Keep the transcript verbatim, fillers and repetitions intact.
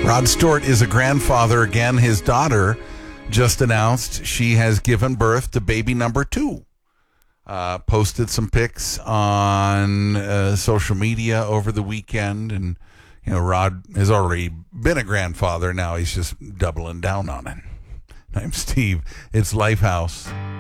Rod Stewart is a grandfather again. His daughter just announced she has given birth to baby number two. Uh, posted some pics on uh, social media over the weekend, and you know, Rod has already been a grandfather. Now he's just doubling down on it. I'm Steve. It's Lifehouse.